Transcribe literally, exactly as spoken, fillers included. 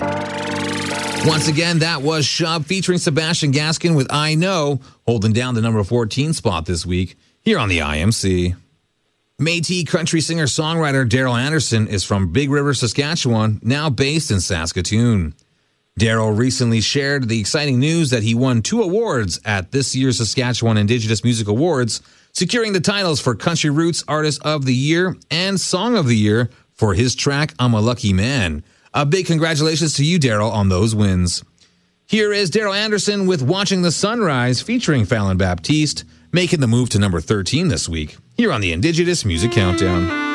Once again, that was Shove featuring Sebastian Gaskin with I Know, holding down the number fourteen spot this week here on the I M C. Métis country singer-songwriter Daryl Anderson is from Big River, Saskatchewan, now based in Saskatoon. Daryl recently shared the exciting news that he won two awards at this year's Saskatchewan Indigenous Music Awards, securing the titles for Country Roots Artist of the Year and Song of the Year for his track I'm a Lucky Man. A big congratulations to you, Daryl, on those wins. Here is Daryl Anderson with Watching the Sunrise featuring Fallon Baptiste, making the move to number thirteen this week, here on the Indigenous Music Countdown.